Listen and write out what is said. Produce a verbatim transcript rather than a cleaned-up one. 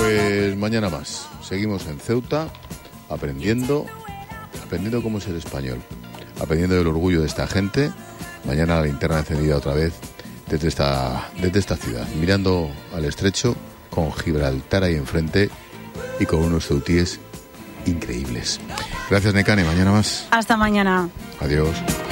Pues mañana más. Seguimos en Ceuta, aprendiendo, aprendiendo cómo es el español, aprendiendo del orgullo de esta gente. Mañana la linterna encendida otra vez desde esta, desde esta ciudad, mirando al estrecho, con Gibraltar ahí enfrente y con unos ceutíes increíbles. Gracias, Nekane. Mañana más. Hasta mañana. Adiós.